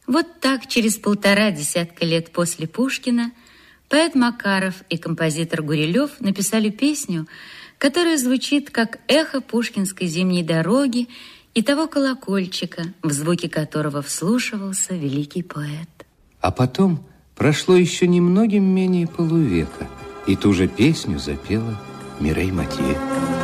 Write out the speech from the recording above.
Вот так, через 1,5 десятка лет после Пушкина, поэт Макаров и композитор Гурилев написали песню, которая звучит как эхо пушкинской зимней дороги и того колокольчика, в звуке которого вслушивался великий поэт. А потом прошло еще немногим менее полувека, и ту же песню запела Мирей Матье.